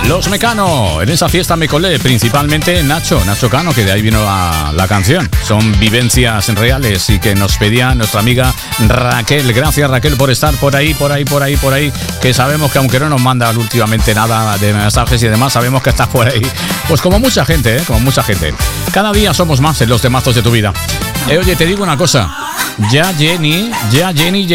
Los Mecano, en esa fiesta me colé, principalmente Nacho Cano, que de ahí vino la canción. Son vivencias reales y que nos pedía nuestra amiga Raquel. Gracias, Raquel, por estar por ahí, que sabemos que aunque no nos manda últimamente nada de mensajes y demás, sabemos que estás por ahí. Pues como mucha gente, como mucha gente. Cada día somos más en los temazos de tu vida. Oye, te digo una cosa, ya Jenny